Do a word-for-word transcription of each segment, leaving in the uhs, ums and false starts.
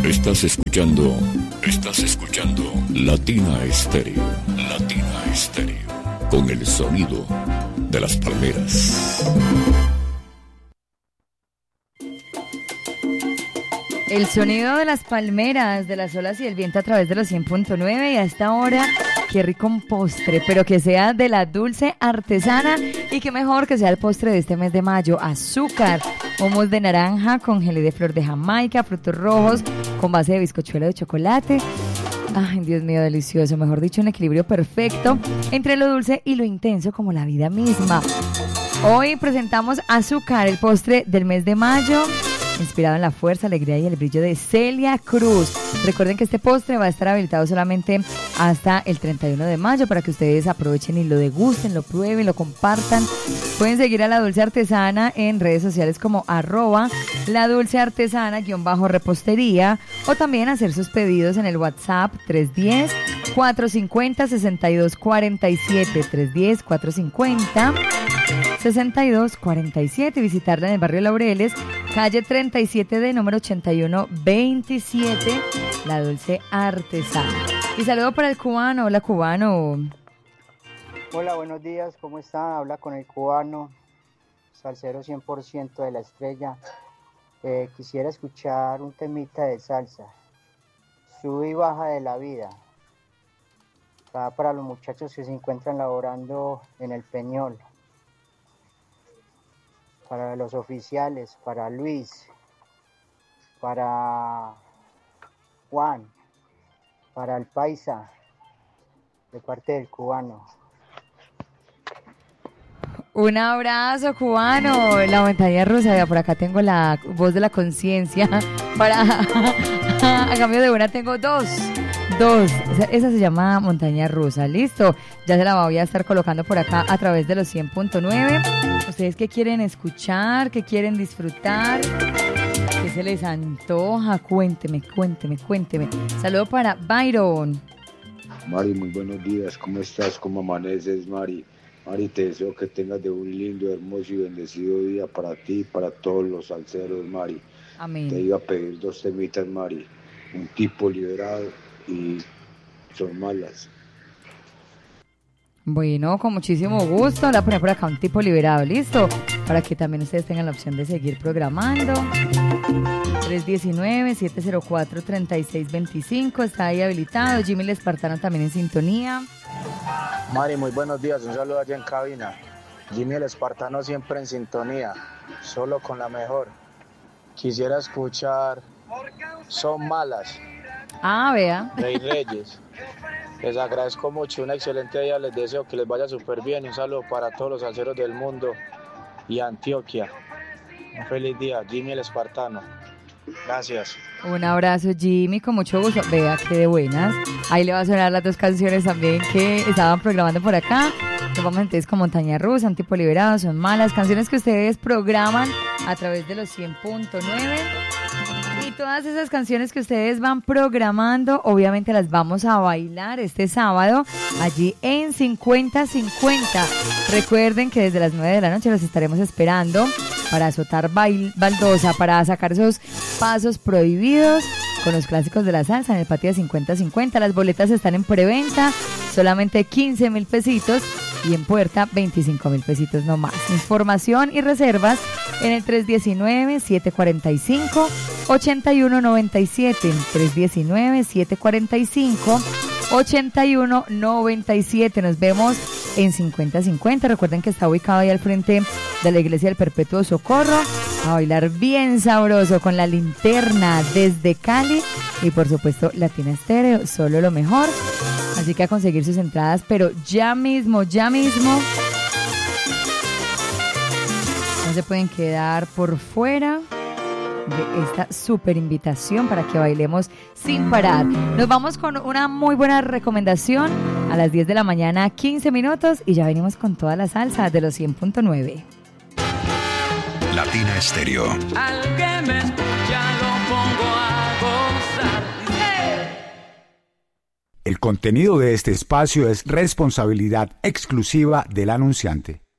Estás escuchando, estás escuchando Latina Estéreo, Latina Estéreo, con el sonido de las palmeras. El sonido de las palmeras, de las olas y el viento a través de los cien punto nueve, y a esta hora, qué rico un postre, pero que sea de la dulce artesana, y qué mejor que sea el postre de este mes de mayo, azúcar, hummus de naranja con gelé de flor de Jamaica, frutos rojos con base de bizcochuelo de chocolate. Ay, Dios mío, delicioso, mejor dicho, un equilibrio perfecto entre lo dulce y lo intenso como la vida misma. Hoy presentamos azúcar, el postre del mes de mayo, inspirado en la fuerza, alegría y el brillo de Celia Cruz. Recuerden que este postre va a estar habilitado solamente hasta el treinta y uno de mayo para que ustedes aprovechen y lo degusten, lo prueben, lo compartan. Pueden seguir a La Dulce Artesana en redes sociales como arroba La Dulce Artesana guión bajo repostería, o también hacer sus pedidos en el WhatsApp tres uno cero, cuatro cinco cero, seis dos cuatro siete, tres uno cero, cuatro cinco cero, seis dos cuatro siete, visitarla en el barrio Laureles, calle treinta y siete D, número ochenta y uno veintisiete, La Dulce Artesana. Y saludo para el cubano. Hola, cubano. Hola, buenos días, ¿cómo está? Habla con el cubano, salsero cien por ciento de La Estrella. Eh, quisiera escuchar un temita de salsa, sube y baja de la vida. Va para los muchachos que se encuentran laborando en el Peñol, para los oficiales, para Luis, para Juan, para el paisa, de parte del cubano. Un abrazo, cubano. La montaña rusa, vea, por acá tengo la voz de la conciencia. Para a cambio de una tengo dos. Dos. Esa, esa se llama montaña rusa. Listo. Ya se la voy a estar colocando por acá a través de los cien punto nueve. ¿Ustedes qué quieren escuchar? ¿Qué quieren disfrutar? ¿Qué se les antoja? Cuénteme, cuénteme, cuénteme. Saludo para Byron. Mari, muy buenos días. ¿Cómo estás? ¿Cómo amaneces, Mari? Mari, te deseo que tengas de un lindo, hermoso y bendecido día para ti y para todos los salseros, Mari. Amén. Te iba a pedir dos temitas, Mari. Un tipo liberado y Son Malas. Bueno, con muchísimo gusto. Le voy a poner por acá un tipo liberado, listo, para que también ustedes tengan la opción de seguir programando. tres uno nueve, siete cero cuatro, tres seis dos cinco, está ahí habilitado. Jimmy el Espartano también en sintonía. Mari, muy buenos días, un saludo allá en cabina. Jimmy el Espartano siempre en sintonía, solo con la mejor. Quisiera escuchar Son Malas. Ah, vea. Rey Reyes. Les agradezco mucho, un excelente día, les deseo que les vaya súper bien. Un saludo para todos los salseros del mundo y Antioquia. Un feliz día, Jimmy el Espartano. Gracias. Un abrazo, Jimmy, con mucho gusto. Vea que de buenas. Ahí le va a sonar las dos canciones también que estaban programando por acá. Nos vamos entonces con Montaña Rusa, Un Tipo Liberado, Son Malas, canciones que ustedes programan a través de los cien punto nueve. Y todas esas canciones que ustedes van programando, obviamente las vamos a bailar este sábado allí en cincuenta cincuenta. Recuerden que desde las nueve de la noche los estaremos esperando para azotar bail- baldosa, para sacar esos pasos prohibidos con los clásicos de la salsa en el patio de cincuenta cincuenta. Las boletas están en preventa, solamente quince mil pesitos, y en puerta veinticinco mil pesitos nomás. Información y reservas en el tres uno nueve, siete cuatro cinco, ocho uno nueve siete, tres uno nueve, siete cuatro cinco, ocho uno nueve siete. Nos vemos en cincuenta cincuenta. Recuerden que está ubicado ahí al frente de la Iglesia del Perpetuo Socorro. A bailar bien sabroso con La Linterna desde Cali y por supuesto Latina Estéreo, solo lo mejor. Así que a conseguir sus entradas, pero ya mismo, ya mismo. No se pueden quedar por fuera de esta súper invitación para que bailemos sin parar. Nos vamos con una muy buena recomendación a las diez de la mañana, quince minutos, y ya venimos con toda la salsa de los cien punto nueve. Latina Estéreo. Al que me escucha lo pongo a gozar. El contenido de este espacio es responsabilidad exclusiva del anunciante.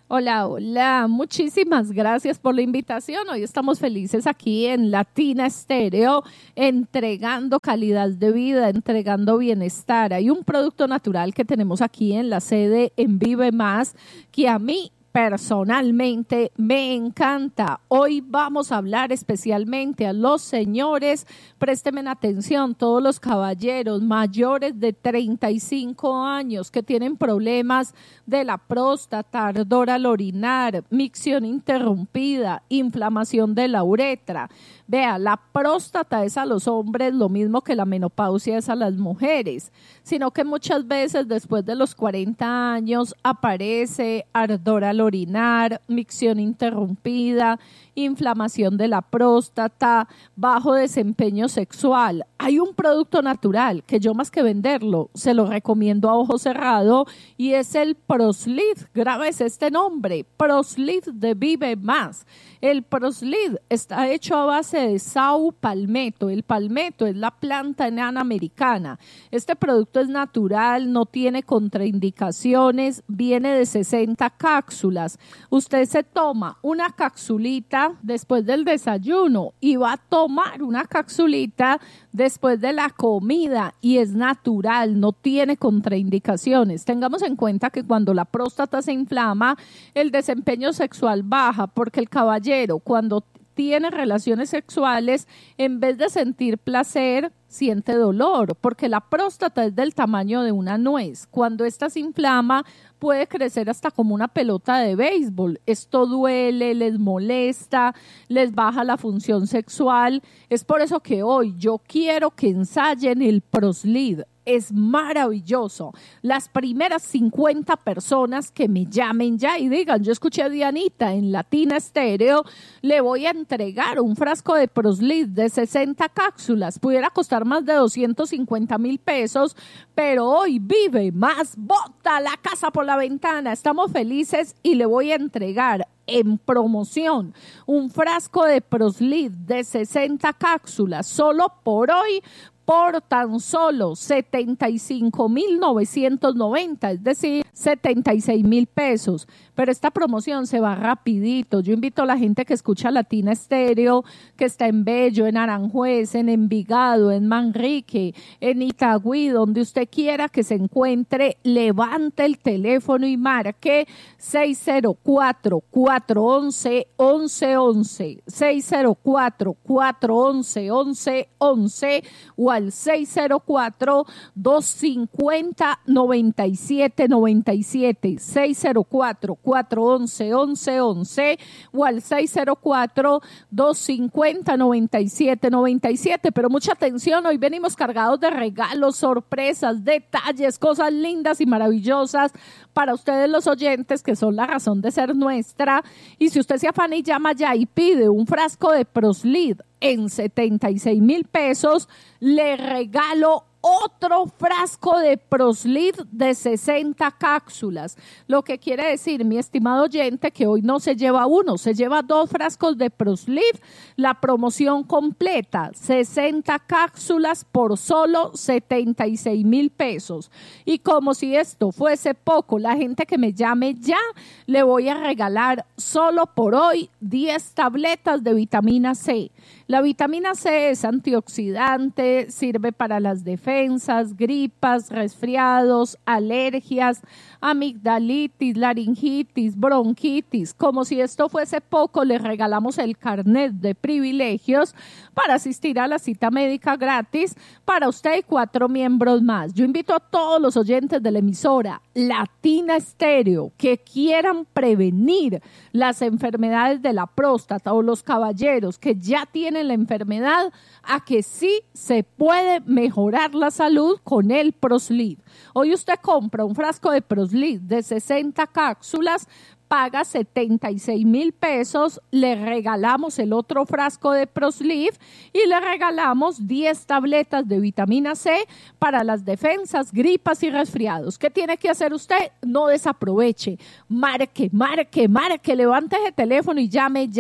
Hola, hola, muchísimas gracias por la invitación. Hoy estamos felices aquí en Latina Estéreo, entregando calidad de vida, entregando bienestar. Hay un producto natural que tenemos aquí en la sede en Vive Más que a mí personalmente me encanta. Hoy vamos a hablar especialmente a los señores, préstenme atención, todos los caballeros mayores de treinta y cinco años que tienen problemas de la próstata, ardor al orinar, micción interrumpida, inflamación de la uretra. Vea, la próstata es a los hombres lo mismo que la menopausia es a las mujeres, sino que muchas veces después de los cuarenta años aparece ardor al orinar, micción interrumpida, inflamación de la próstata, bajo desempeño sexual. Hay un producto natural que yo más que venderlo, se lo recomiendo a ojo cerrado y es el Proslead. Grábese este nombre, Proslead de Vive Más. El Proslead está hecho a base de Sao Palmetto. El palmetto es la planta enana americana. Este producto es natural, no tiene contraindicaciones, viene de sesenta cápsulas. Usted se toma una capsulita después del desayuno y va a tomar una capsulita después de la comida y es natural, no tiene contraindicaciones. Tengamos en cuenta que cuando la próstata se inflama, el desempeño sexual baja porque el caballero cuando tiene relaciones sexuales, en vez de sentir placer, siente dolor, porque la próstata es del tamaño de una nuez. Cuando ésta se inflama, puede crecer hasta como una pelota de béisbol. Esto duele, les molesta, les baja la función sexual. Es por eso que hoy yo quiero que ensayen el Proslead. Es maravilloso. Las primeras cincuenta personas que me llamen ya y digan, yo escuché a Dianita en Latina Estéreo, le voy a entregar un frasco de Proslead de sesenta cápsulas. Pudiera costar más de doscientos cincuenta mil pesos, pero hoy Vive Más, bota la casa por la ventana. Estamos felices y le voy a entregar en promoción un frasco de Proslead de sesenta cápsulas solo por hoy, por tan solo setenta y cinco mil novecientos noventa, es decir, setenta y seis mil pesos. Pero esta promoción se va rapidito. Yo invito a la gente que escucha Latina Estéreo, que está en Bello, en Aranjuez, en Envigado, en Manrique, en Itagüí, donde usted quiera que se encuentre, levante el teléfono y marque seis cero cuatro, cuatro once, once once, seis cero cuatro, cuatro once, once once o al seis cero cuatro, dos cinco cero, nueve siete nueve siete, seis cero cuatro, cuatro once, once once o al seis cero cuatro, dos cinco cero, nueve siete nueve siete. Pero mucha atención, hoy venimos cargados de regalos, sorpresas, detalles, cosas lindas y maravillosas para ustedes los oyentes que son la razón de ser nuestra. Y si usted se afana y llama ya y pide un frasco de Proslead en setenta y seis mil pesos, le regalo otro frasco de Proslead de sesenta cápsulas. Lo que quiere decir, mi estimado oyente, que hoy no se lleva uno, se lleva dos frascos de Proslead. La promoción completa, sesenta cápsulas por solo setenta y seis mil pesos. Y como si esto fuese poco, la gente que me llame ya, le voy a regalar solo por hoy diez tabletas de vitamina C. La vitamina C es antioxidante, sirve para las defensas, gripas, resfriados, alergias, amigdalitis, laringitis, bronquitis. Como si esto fuese poco, le regalamos el carnet de privilegios para asistir a la cita médica gratis para usted y cuatro miembros más. Yo invito a todos los oyentes de la emisora Latina Estéreo que quieran prevenir las enfermedades de la próstata o los caballeros que ya tienen la enfermedad a que sí se puede mejorar la salud con el Proslead. Hoy usted compra un frasco de Proslead de sesenta cápsulas, paga setenta y seis mil pesos, le regalamos el otro frasco de Proslead y le regalamos diez tabletas de vitamina C para las defensas, gripas y resfriados. ¿Qué tiene que hacer usted? No desaproveche. Marque, marque, marque, levante ese teléfono y llame ya.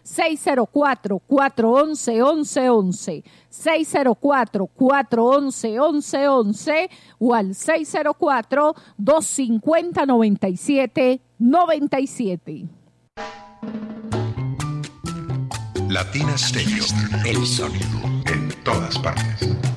seis cero cuatro, cuatro once, once once, seis cero cuatro, cuatro once, once once o al seis cero cuatro, dos cinco cero, nueve siete nueve siete. Latina Stereo, el sonido en todas partes.